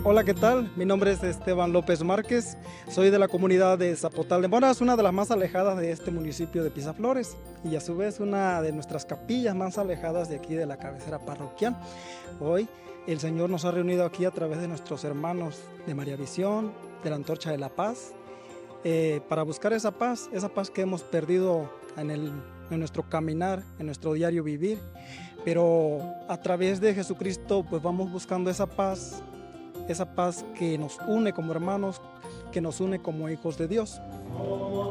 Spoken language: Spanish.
Hola, ¿qué tal? Mi nombre es Esteban López Márquez, soy de la comunidad de Zapotal de Mora, es una de las más alejadas de este municipio de Pisaflores y a su vez una de nuestras capillas más alejadas de aquí de la cabecera parroquial. Hoy el Señor nos ha reunido aquí a través de nuestros hermanos de María Visión, de la Antorcha de la Paz, para buscar esa paz que hemos perdido en nuestro caminar, en nuestro diario vivir, pero a través de Jesucristo pues vamos buscando esa paz que nos une como hermanos, que nos une como hijos de Dios.